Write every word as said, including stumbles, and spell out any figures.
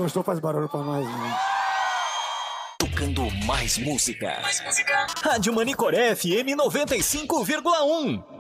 gostou, faz barulho pra nós. Né? Tocando mais música. Mais música. Rádio Manicoré F M noventa e cinco vírgula um.